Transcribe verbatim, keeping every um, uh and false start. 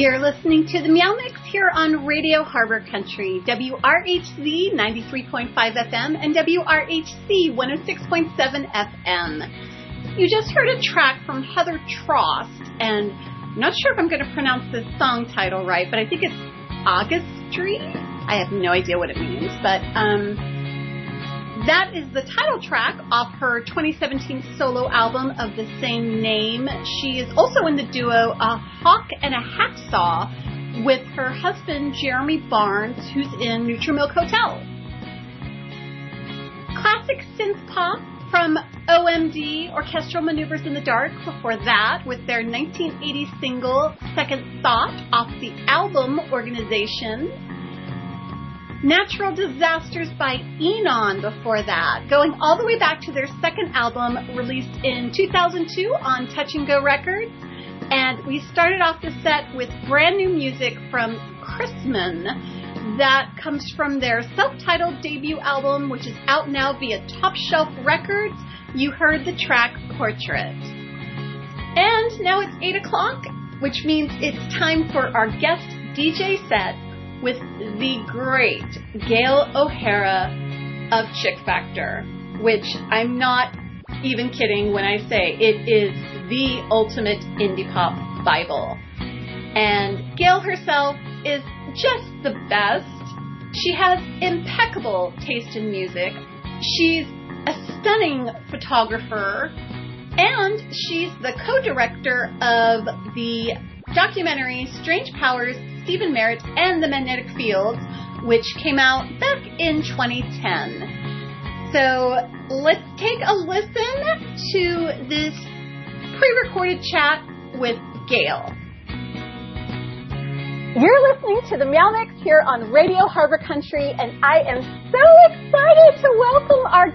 You're listening to the Meow Mix here on Radio Harbor Country, W R H Z ninety-three point five F M and W R H C one oh six point seven F M. You just heard a track from Heather Trost, and I'm not sure if I'm going to pronounce this song title right, but I think it's Augustry. I have no idea what it means, but um, that is the title track off her twenty seventeen solo album of the same name. She is also in the duo A Hawk and a Hacksaw with her husband Jeremy Barnes, who's in Nutrimilk Hotel. Classic synth pop from O M D, Orchestral Maneuvers in the Dark, before that with their nineteen eighty single Second Thought off the album Organization. Natural Disasters by Enon before that, going all the way back to their second album released in two thousand two on Touch and Go Records. And we started off the set with brand new music from Chrisman that comes from their self-titled debut album, which is out now via Top Shelf Records. You heard the track Portrait. And now it's eight o'clock, which means it's time for our guest D J set with the great Gail O'Hara of Chick Factor, which I'm not even kidding when I say it is the ultimate indie pop Bible. And Gail herself is just the best. She has impeccable taste in music. She's a stunning photographer, and she's the co-director of the documentary Strange Powers, Stephen Merritt and the Magnetic Fields, which came out back in twenty ten. So let's take a listen to this pre-recorded chat with Gail. You're listening to the Meow Mix here on Radio Harbor Country, and I am so excited to welcome our